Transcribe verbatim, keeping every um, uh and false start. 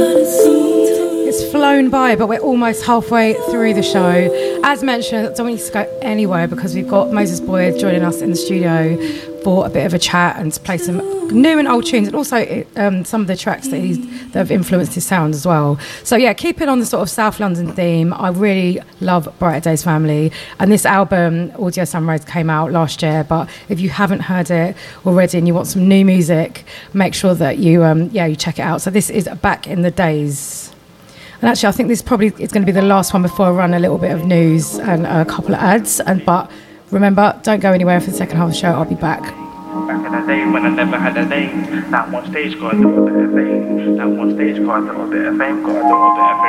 It's flown by, but we're almost halfway through the show. As mentioned, I don't want you to go anywhere because we've got Moses Boyd joining us in the studio for a bit of a chat and to play some new and old tunes, and also um, some of the tracks that he's that have influenced his sound as well. So yeah, keep it on the sort of South London theme. I really love Brighter Days Family, and this album Audio Sunrise came out last year, but if you haven't heard it already and you want some new music, make sure that you um, yeah you check it out. So this is Back in the Days. And actually, I think this probably is going to be the last one before I run a little bit of news and a couple of ads. And but remember, don't go anywhere for the second half of the show. I'll be back. Back in the day when I never had a name, that one stage got a little bit of fame. That one stage got a little bit of fame, got a little bit of fame.